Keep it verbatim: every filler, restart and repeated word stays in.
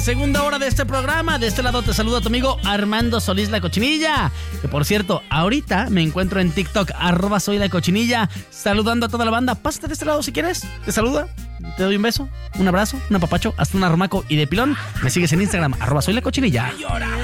Segunda hora de este programa. De este lado te saluda tu amigo Armando Solís La Cochinilla. Que por cierto, ahorita me encuentro en TikTok, arroba soy la cochinilla, saludando a toda la banda. Pásate de este lado si quieres. Te saluda, te doy un beso, un abrazo, un apapacho, hasta un arrumaco y de pilón. Me sigues en Instagram, arroba soy la cochinilla.